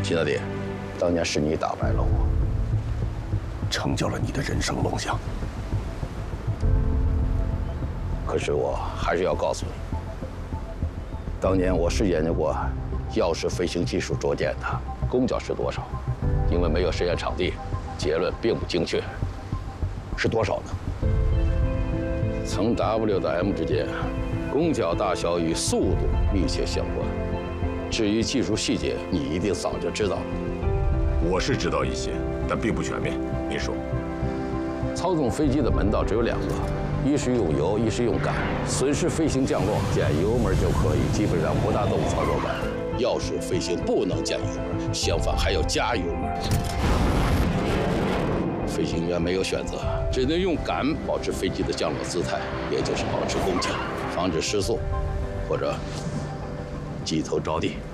齐大帝，当年是你打败了我， 成就了你的人生梦想。 可是我还是要告诉你，当年我是研究过药式飞行技术着舰的，攻角是多少？因为没有实验场地，结论并不精确。是多少呢？从 W 到 M 之间，攻角大小与速度密切相关。至于技术细节，你一定早就知道了。 我是知道一些，但并不全面。您说， 操纵飞机的门道只有两个，一是用油，一是用杆。损失飞行降落，减油门就可以，基本上不大动操作杆。要是飞行不能减油门，相反还要加油门。飞行员没有选择，只能用杆保持飞机的降落姿态，也就是保持攻角，防止失速或者机头着地。